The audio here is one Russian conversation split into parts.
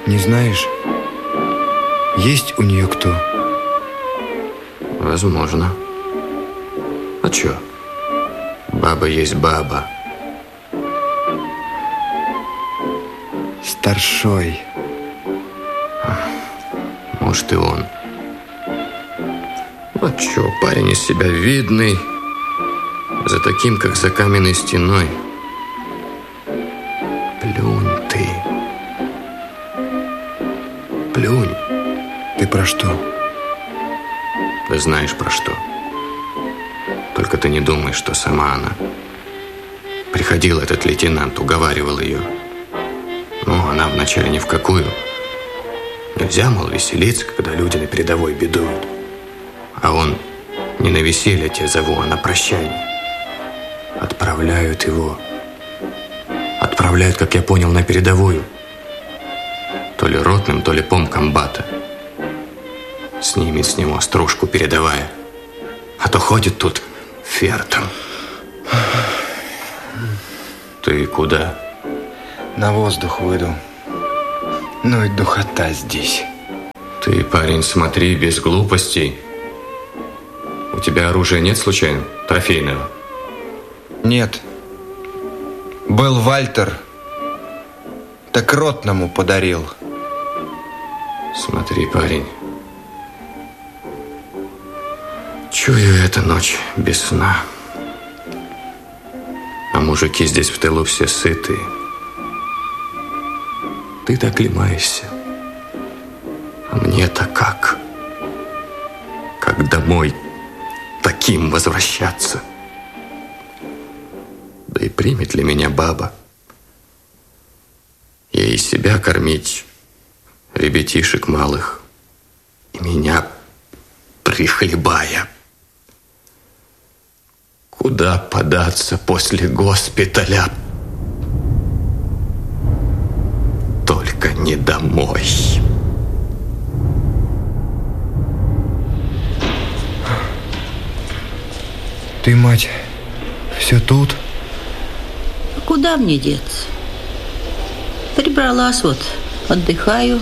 Не знаешь, есть у нее кто? Возможно. А чё? Баба есть баба. Старшой. Может, и он. А чё, парень из себя видный. За таким, как за каменной стеной. Плюнь ты. Плюнь. Ты про что? Да знаешь про что. Только ты не думай, что сама она. Приходил этот лейтенант, уговаривал ее. Ну, она вначале ни в какую. Нельзя, мол, веселиться, когда люди на передовой бедуют. А он: не на веселье тебя зову, а на прощание. Отправляют его. Отправляют, как я понял, на передовую. То ли ротным, то ли помкомбата. Снимет с него стружку передовая. А то ходит тут фертом. Ты куда? На воздух выйду. Ну и духота здесь. Ты, парень, смотри, без глупостей. У тебя оружия нет, случайно? Трофейного? Нет. Был Вальтер. Так ротному подарил. Смотри, парень. Чую, эта ночь без сна. А мужики здесь в тылу все сытые. Ты так лимаешься. А мне-то как? Как домой таким возвращаться? Да и примет ли меня баба? Ей себя кормить, ребятишек малых, и меня прихлебая. Куда податься после госпиталя? Только не домой. Ты, мать, все тут? Куда мне деться? Прибралась вот, отдыхаю.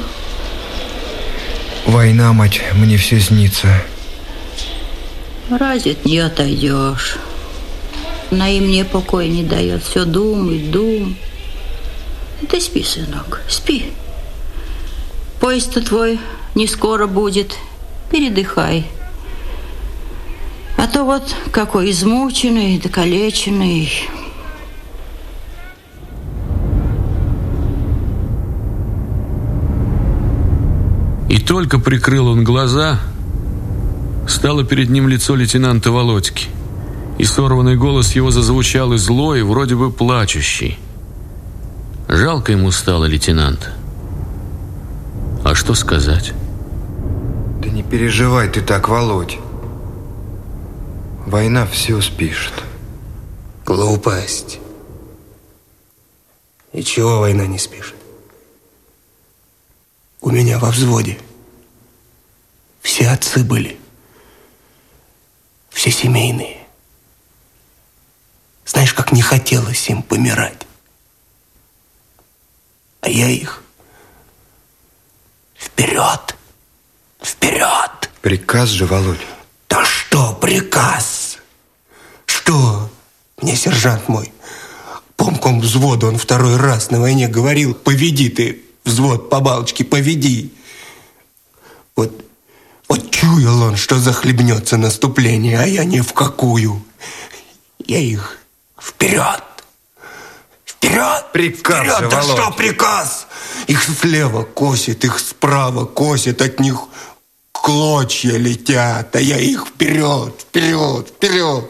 Война, мать, мне все снится. Разве от нее отойдешь? Она и мне покоя не дает. Все думает, думает. Ты спи, сынок, спи. Поезд-то твой не скоро будет. Передыхай. А то вот какой измученный, докалеченный. И только прикрыл он глаза, стало перед ним лицо лейтенанта Володьки, и сорванный голос его зазвучал и злой, и вроде бы плачущий. Жалко ему стало лейтенанта. А что сказать? Да не переживай ты так, Володь. Война все спишет. Глупость. И чего война не спишет? У меня во взводе все отцы были. Все семейные. Знаешь, как не хотелось им помирать. А я их вперед, вперед. Приказ же, Володь. Да что приказ? Что? Мне сержант мой, помком взвода, он второй раз на войне говорил: поведи ты взвод по балочке, поведи. Вот чуял он, что захлебнется наступление, а я ни в какую. Я их вперед. Вперед! Приказ вперед! же, Да Володь. что приказ? Их слева косит, их справа косит, от них клочья летят, а я их вперед, вперед, вперед.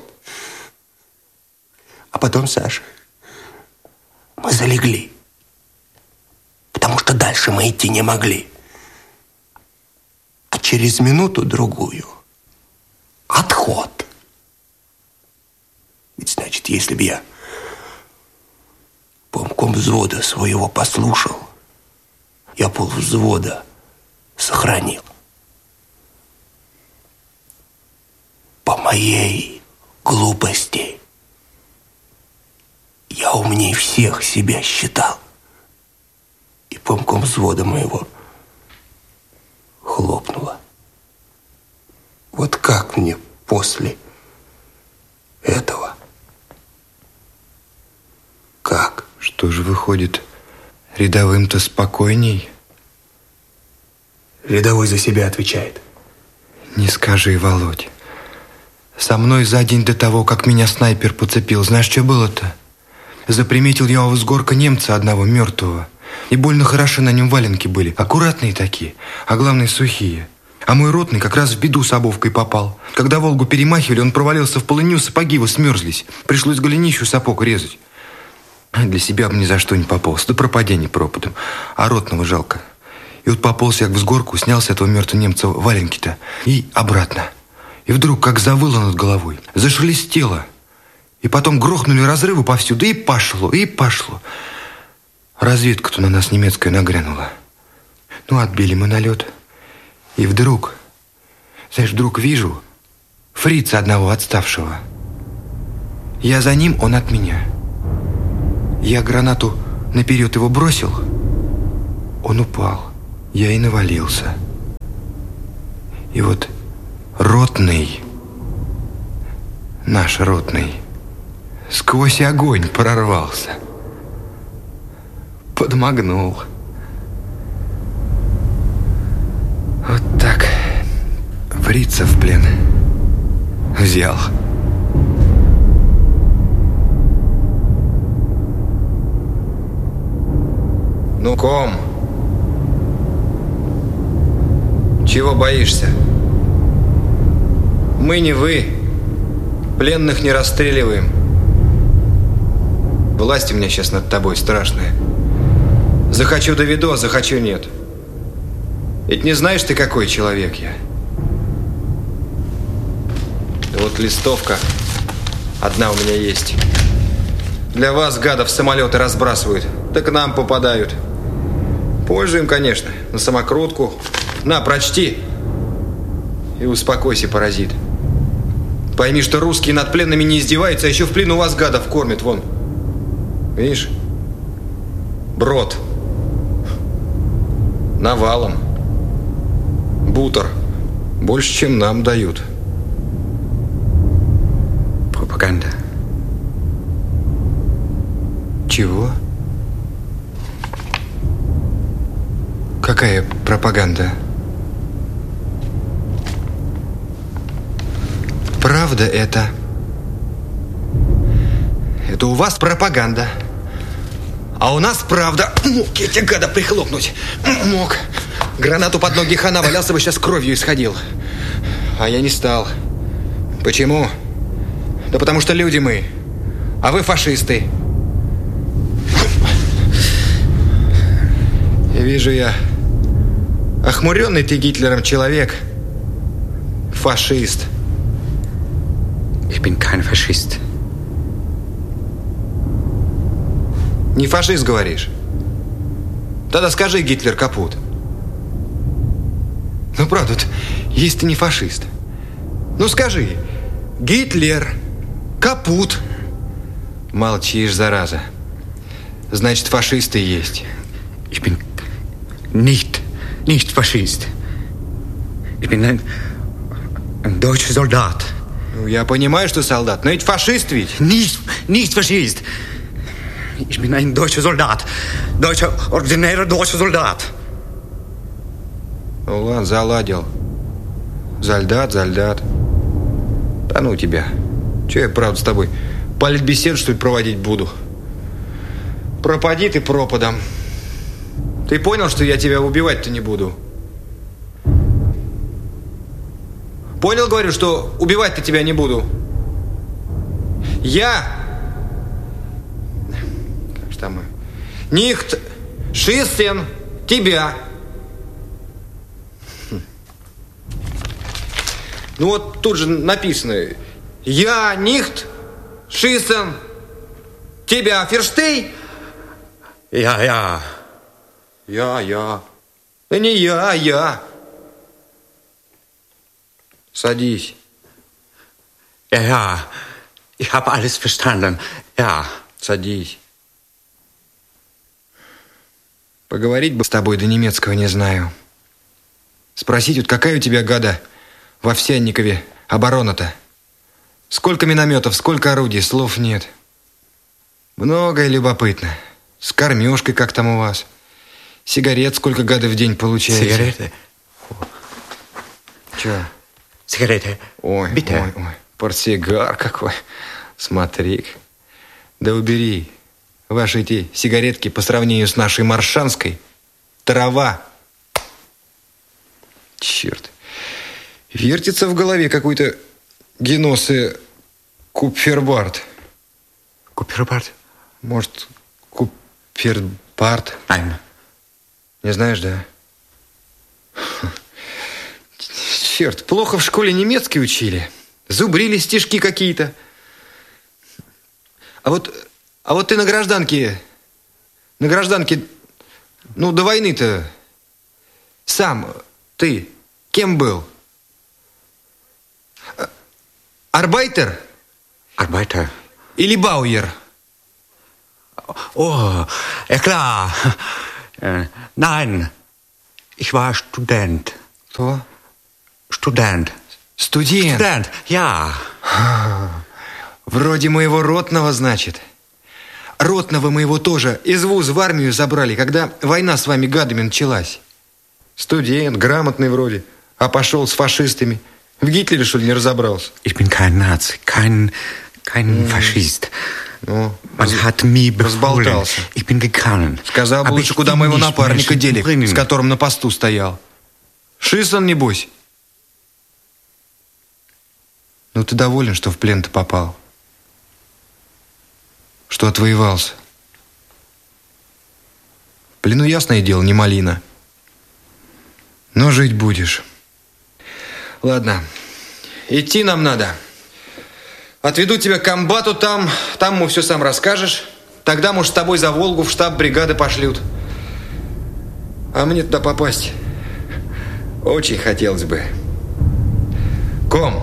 А потом, Саша, мы залегли, потому что дальше мы идти не могли. А через минуту-другую отход. Ведь значит, если бы я помком взвода своего послушал, я полвзвода сохранил. По моей глупости я умней всех себя считал. И помком взвода моего хлопнула. Вот как мне после этого? Как? Что же выходит, рядовым-то спокойней? Рядовой за себя отвечает. Не скажи, Володь. Со мной за день до того, как меня снайпер подцепил, знаешь, что было-то? Заприметил я у взгорка немца одного мертвого. И больно хороши на нем валенки были. Аккуратные такие, а главное сухие. А мой ротный как раз в беду с обувкой попал. Когда Волгу перемахивали, он провалился в полынью, сапоги его смерзлись. Пришлось голенищу сапог резать. Для себя бы ни за что не пополз. Да пропадение пропадом. А ротного жалко. И вот пополз я к взгорку, снял с этого мертвого немца валенки-то. И обратно. И вдруг как завыло над головой. Зашелестело. И потом грохнули разрывы повсюду. И пошло, и пошло. Разведка-то на нас немецкая нагрянула. Ну, отбили мы налет. И вдруг, знаешь, вдруг вижу фрица одного отставшего. Я за ним, он от меня. Я гранату наперед его бросил. Он упал. Я и навалился. И вот ротный, наш ротный, сквозь огонь прорвался. Подмагнул. Вот так фрица в плен взял. Ну, ком, чего боишься? Мы не вы, пленных не расстреливаем. Власть у меня сейчас над тобой страшная. Захочу доведу, а захочу нет. Ведь не знаешь ты, какой человек я. И вот листовка одна у меня есть. Для вас, гадов, самолеты разбрасывают, да к нам попадают. Пользуем, конечно, на самокрутку. На, прочти. И успокойся, паразит. Пойми, что русские над пленными не издеваются, а еще в плену вас, гадов, кормят. Вон. Видишь? Брод. Навалом. Бутер. Больше, чем нам дают. Пропаганда. Чего? Какая пропаганда? Правда это? Это у вас пропаганда. А у нас правда. Мог я тебя, гада, прихлопнуть. Мог. Гранату под ноги хана, валялся бы, сейчас кровью исходил. А я не стал. Почему? Да потому что люди мы. А вы фашисты. И вижу я, охмуренный ты Гитлером человек. Фашист. Ich bin kein Faschist. Не фашист, говоришь? Тогда скажи, Гитлер капут. Ну, правда, если ты не фашист. Ну, скажи, Гитлер капут. Молчишь, зараза. Значит, фашисты есть. Ich bin nicht Faschist. Ich bin ein deutscher Soldat. Ну, я понимаю, что солдат, но ведь фашист ведь. Nicht Faschist. Ich bin ein deutscher Soldat. Ordinärer deutscher Soldat. Ну, ладно, заладил. Зальдат. Да ну тебя. Че я, правда, с тобой политбеседу, что ли, проводить буду? Пропади ты пропадом. Ты понял, что я тебя убивать-то не буду? Понял, говорю, что убивать-то тебя не буду? Я... Как же там? Nicht schießen тебя. Ну вот тут же написано. Я nicht schießen тебя. Versteh? Ja. Я. Да не я. Садись. Ja. Ich habe alles verstanden. Ja. Садись. Поговорить бы с тобой, да немецкого не знаю. Спросить, вот какая у тебя, гада, в Овсянникове оборона-то? Сколько минометов, сколько орудий, слов нет. Многое любопытно. С кормежкой как там у вас? Сигарет сколько, гады, в день получаете? Сигареты? Чё? Сигареты. Ой, Bitte. ой, портсигар какой. Смотри-ка. Да убери. Ваши эти сигаретки по сравнению с нашей маршанской трава. Черт. Вертится в голове какой-то геносы Купфербард. Купербард? Может, Купфербард? Nein. Не знаешь, да? Черт, плохо в школе немецкий учили. Зубрили стишки какие-то. А вот ты на гражданке, ну, до войны-то сам ты кем был? Арбайтер? Arbeiter. Или Бауер? Oh, ja klar. Nein, ich war Student. Кто? Student. Студент. Student, ja. Вроде моего ротного, значит. Ротного моего тоже из вуза в армию забрали, когда война с вами гадами началась. Студент, грамотный вроде, а пошел с фашистами. В Гитлере, что ли, не разобрался? Ich bin kein Nazi, kein Faschist. Ну, Man hat mir befohlen. разболтался. Ich bin gegangen. Сказал бы Aber лучше, ich куда will моего nicht напарника Menschen дели, bringen. с которым на посту стоял. Шисон, небось. Ну, ты доволен, что в плен-то попал? Что отвоевался? В плену, ясное дело, не малина. Но жить будешь. Ладно, идти нам надо. Отведу тебя к комбату там ему все сам расскажешь. Тогда, может, с тобой за Волгу в штаб бригады пошлют. А мне туда попасть очень хотелось бы. Ком.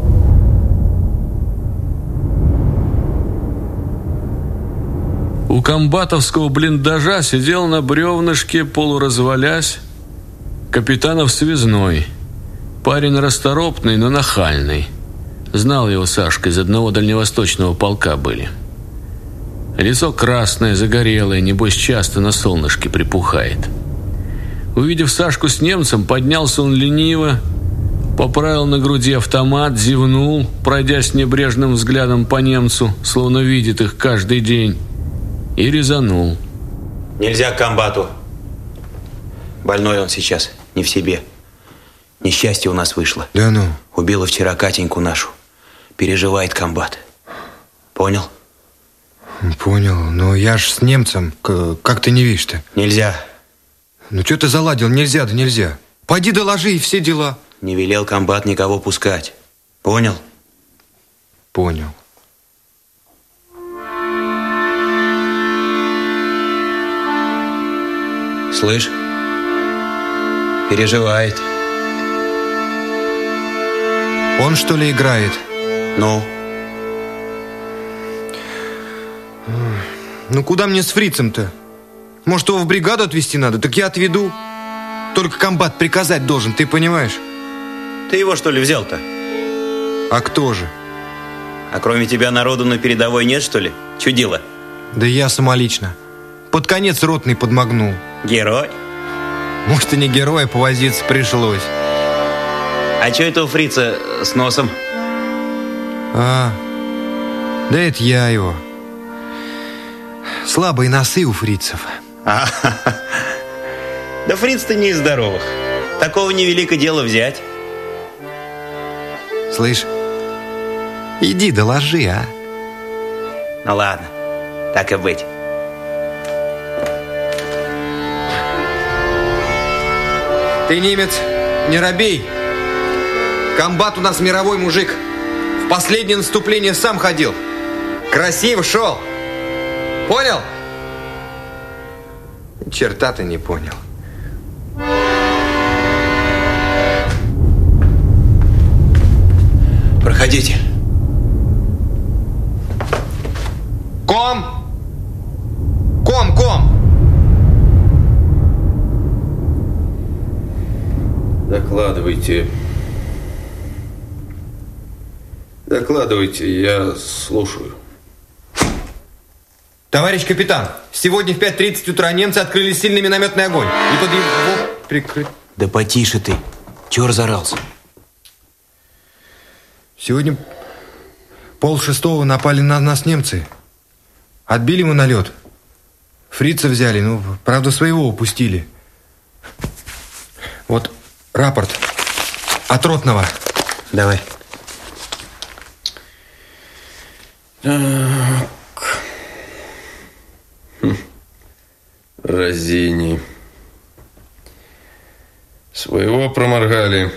У комбатовского блиндажа сидел на бревнышке, полуразвалясь, капитанов связной. Парень расторопный, но нахальный. Знал его Сашка, из одного дальневосточного полка были. Лицо красное, загорелое, небось часто на солнышке припухает. Увидев Сашку с немцем, поднялся он лениво, поправил на груди автомат, зевнул, пройдя с небрежным взглядом по немцу, словно видит их каждый день, и резанул. Нельзя к комбату. Больной он сейчас, не в себе. Несчастье у нас вышло. Да ну. Убила вчера Катеньку нашу. Переживает комбат. Понял? Понял, но я ж с немцем. Как ты не видишь-то? Нельзя. Ну что ты заладил? Нельзя, да нельзя. Пойди доложи и все дела. Не велел комбат никого пускать. Понял? Понял. Слышь? Переживает. Он, что ли, играет? Ну? Ну, куда мне с фрицем-то? Может, его в бригаду отвезти надо? Так я отведу. Только комбат приказать должен, ты понимаешь? Ты его, что ли, взял-то? А кто же? А кроме тебя народу на передовой нет, что ли? Чудило? Да я самолично. Под конец ротный подмогнул. Герой? Может, и не герой, а повозиться пришлось. А чё это у фрица с носом? Да это я его. Слабые носы у фрицев. Да фриц-то не из здоровых. Такого невелико дело взять. Слышь, иди доложи, а? Ну ладно, так и быть. Ты, немец, не робей. Комбат у нас мировой мужик. В последнее наступление сам ходил. Красиво шел. Понял? Черта ты не понял. Проходите. Ком! Ком! Докладывайте. Докладывайте, я слушаю. Товарищ капитан, сегодня в 5:30 утра немцы открыли сильный минометный огонь. И под его прикрыть... Да потише ты. Чего разорался? Сегодня 5:30 напали на нас немцы. Отбили мы налет. Фрица взяли, ну, правда, своего упустили. Вот рапорт от ротного. Давай. Так. Разини. Своего проморгали.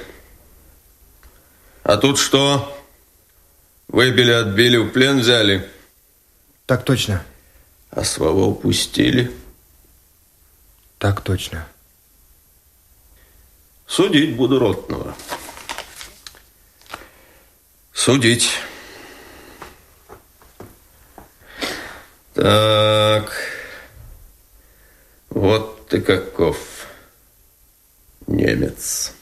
А тут что? Выбили, отбили, в плен взяли? Так точно. А своего упустили? Так точно. Судить буду ротного. Судить. Так. Вот ты каков, немец.